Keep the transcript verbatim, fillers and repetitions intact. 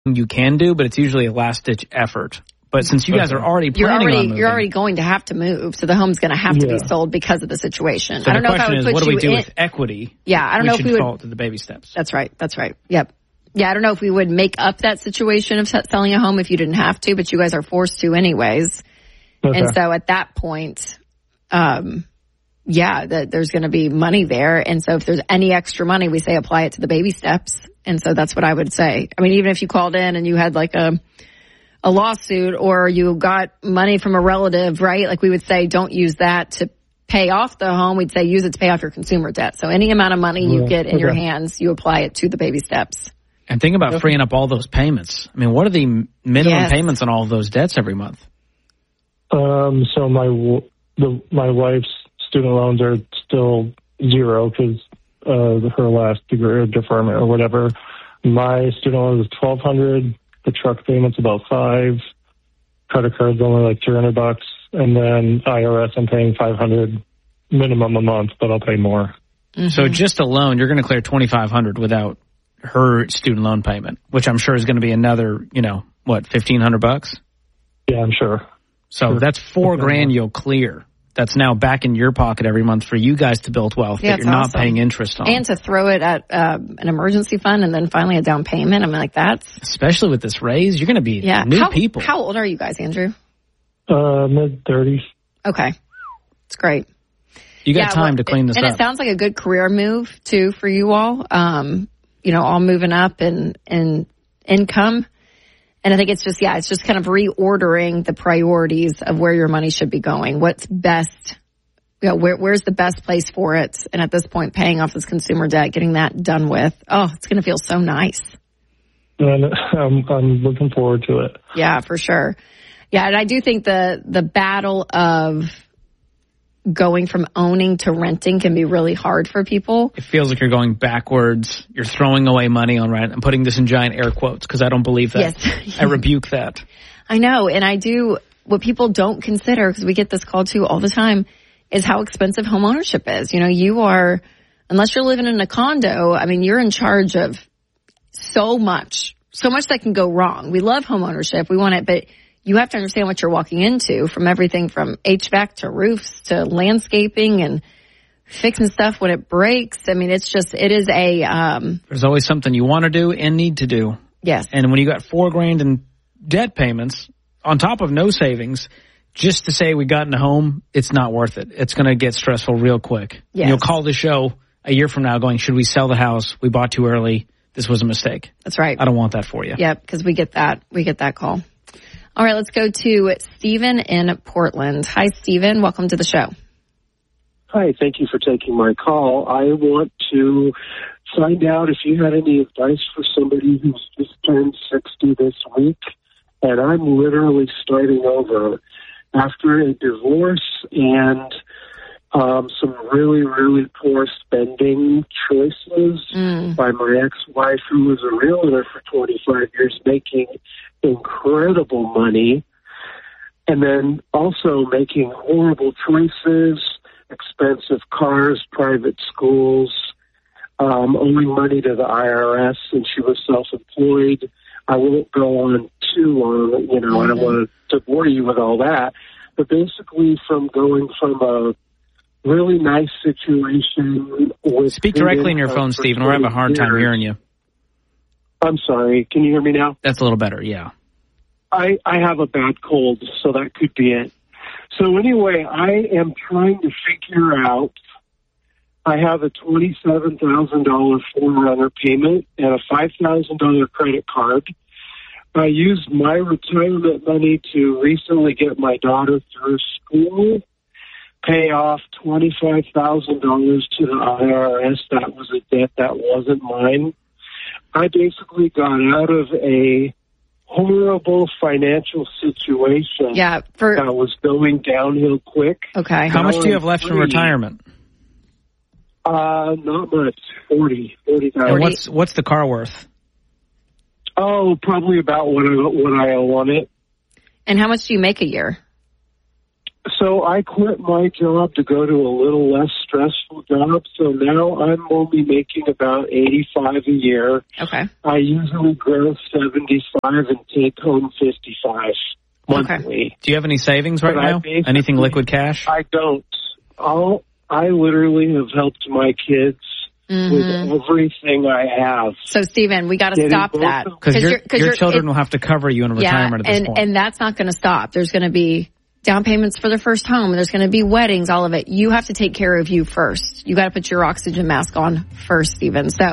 you can do, but it's usually a last-ditch effort. But since you guys are already planning you're already, on moving, you're already going to have to move, so the home's going to have to Yeah. be sold because of the situation. so I don't the know if I question would is, put what do we you do in, with equity? Yeah, I don't we know if should we would. default to the baby steps. That's right. That's right. Yep. Yeah, I don't know if we would make up that situation of se- selling a home if you didn't have to, but you guys are forced to anyways. Okay. And so at that point, um, yeah, that there's going to be money there. And so if there's any extra money, we say apply it to the baby steps. And so that's what I would say. I mean, even if you called in and you had like a a lawsuit or you got money from a relative, right? Like we would say, don't use that to pay off the home. We'd say use it to pay off your consumer debt. So any amount of money you Yeah, get in okay. your hands, you apply it to the baby steps. And think about freeing up all those payments. I mean, what are the minimum Yes. payments on all of those debts every month? Um, so my w- the my wife's student loans are still zero because uh, her last degree or deferment or whatever. My student loan is twelve hundred. The truck payment's about five. Credit card's only like three hundred bucks, and then I R S I'm paying five hundred minimum a month, but I'll pay more. Mm-hmm. So just a loan, you're going to clear twenty-five hundred without her student loan payment, which I'm sure is going to be another, you know, what, fifteen hundred bucks? Yeah, I'm sure. So Sure. that's four Okay. grand you'll clear. That's now back in your pocket every month for you guys to build wealth Yeah, that it's you're not awesome. paying interest on. And to throw it at uh, an emergency fund and then finally a down payment. I mean, like that's Especially with this raise, you're going to be yeah. new how, people. How old are you guys, Andrew? Uh, mid thirties. Okay, it's great. you got Yeah, time well, to clean this and up. it sounds like a good career move too for you all. Um, you know, all moving up in in income, and I think it's just yeah, it's just kind of reordering the priorities of where your money should be going. What's best? You know, where, where's the best place for it? And at this point, paying off this consumer debt, getting that done with. Oh, it's going to feel so nice. And I'm, I'm looking forward to it. Yeah, for sure. Yeah, and I do think the the battle of going from owning to renting can be really hard for people. It feels like you're going backwards. You're throwing away money on rent. I'm putting this in giant air quotes because I don't believe that. Yes. I rebuke that. I know, and I do. What people don't consider, because we get this call too all the time, is how expensive home ownership is. You know, you are, unless you're living in a condo, I mean, you're in charge of so much, so much that can go wrong. We love home ownership. We want it, but you have to understand what you're walking into, from everything from H V A C to roofs to landscaping and fixing stuff when it breaks. I mean, it's just, it is a, um, There's always something you want to do and need to do. yes. And when you got four grand in debt payments on top of no savings, just to say we got in a home, it's not worth it. It's going to get stressful real quick. Yes. You'll call the show a year from now going, should we sell the house? We bought too early. This was a mistake. That's right. I don't want that for you. Yeah, because we get that. We get that call. All right, let's go to Stephen in Portland. Hi, Stephen. Welcome to the show. Hi, thank you for taking my call. I want to find out if you had any advice for somebody who's just turned sixty this week, and I'm literally starting over after a divorce and um, some really, really poor spending choices Mm. by my ex-wife, who was a realtor for twenty-five years, making incredible money, and then also making horrible choices, expensive cars, private schools, um, owing money to the I R S, and she was self-employed. I won't go on too long, you know, I don't want to bore you with all that, but basically from going from a really nice situation with... Speak directly in your phone, Stephen. We're having a hard time hearing you. I'm sorry. Can you hear me now? That's a little better, yeah. I, I have a bad cold, so that could be it. So anyway, I am trying to figure out, I have a twenty-seven thousand dollars Forerunner payment and a five thousand dollars credit card. I used my retirement money to recently get my daughter through school, pay off twenty-five thousand dollars to the I R S. That was a debt that wasn't mine. I basically got out of a horrible financial situation Yeah, for that was going downhill quick. okay. How much do you I'm have left from free. retirement? Uh, not much. Forty, forty thousand. And what's what's the car worth? Oh, probably about what I what I owe on it. And how much do you make a year? So I quit my job to go to a little less stressful job. So now I'm only making about eighty-five a year. Okay. I usually gross seventy-five and take home fifty-five monthly. Okay. Do you have any savings right But now? Anything liquid cash? I don't. I'll, I literally have helped my kids Mm-hmm. with everything I have. So, Stephen, we got to stop that. Because your, you're- 'cause your you're- children it- will have to cover you in Yeah, retirement at this and, point. and that's not going to stop. There's going to be down payments for their first home. There's going to be weddings, all of it. You have to take care of you first. You got to put your oxygen mask on first, Stephen. So